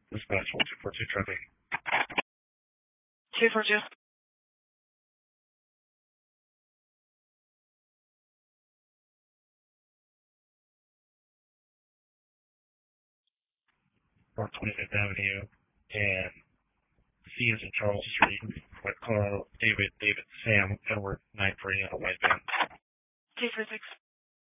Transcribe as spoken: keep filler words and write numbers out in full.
Dispatch one two four two traffic. two four two. North twenty-fifth Avenue and C is in Charles Street. Colorado, David, David, Sam, Edward, nine three on a white van. two four six.